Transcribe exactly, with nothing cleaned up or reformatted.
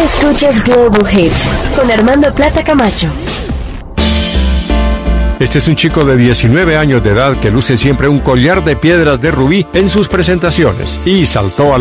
Escuchas Global Hits con Armando Plata Camacho. Este es un chico de diecinueve años de edad que luce siempre un collar de piedras de rubí en sus presentaciones y saltó a la